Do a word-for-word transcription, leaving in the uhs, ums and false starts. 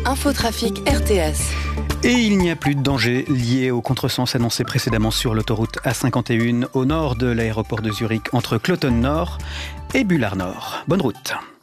Infotrafic R T S. Et il n'y a plus de danger lié au contresens annoncé précédemment sur l'autoroute A cinquante et un au nord de l'aéroport de Zurich entre Cloton Nord et Bullard Nord. Bonne route.